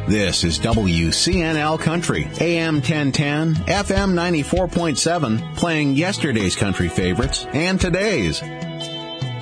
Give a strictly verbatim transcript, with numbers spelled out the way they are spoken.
This is W C N L Country, A M ten ten, F M ninety-four point seven, playing yesterday's country favorites and today's.